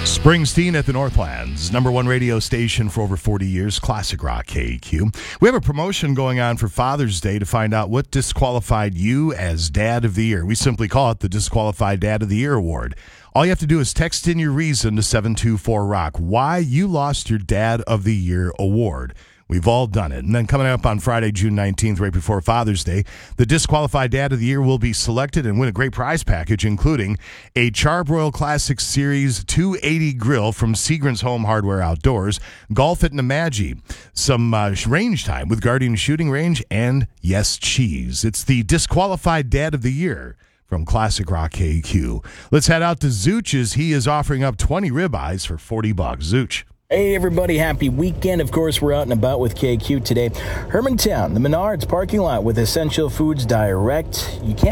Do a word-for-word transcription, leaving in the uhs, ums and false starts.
Springsteen at the Northlands, number one radio station for over forty years, Classic Rock K Q. We have a promotion going on for Father's Day to find out what disqualified you as Dad of the Year. We simply call it the Disqualified Dad of the Year Award. All you have to do is text in your reason to seven two four rock, why you lost your Dad of the Year Award. We've all done it. And then coming up on Friday, June nineteenth, right before Father's Day, the Disqualified Dad of the Year will be selected and win a great prize package, including a Charbroil Classic Series two eighty grill from Seagram's Home Hardware Outdoors, golf at Namaji, some uh, range time with Guardian Shooting Range, and, yes, cheese. It's the Disqualified Dad of the Year from Classic Rock K Q. Let's head out to Zooch's. He is offering up twenty ribeyes for forty bucks. Zooch. Hey everybody, happy weekend. Of course, we're out and about with K Q today. Hermantown, the Menards parking lot with Essential Foods Direct. You can't